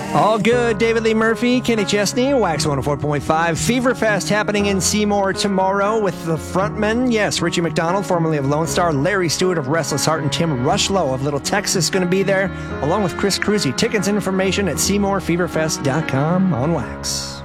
All good. David Lee Murphy, Kenny Chesney, Wax 104.5. Fever Fest happening in Seymour tomorrow with the frontmen. Yes, Richie McDonald, formerly of Lone Star, Larry Stewart of Restless Heart, and Tim Rushlow of Little Texas going to be there, along with Chris Cruzy. Tickets and information at SeymourFeverFest.com on Wax.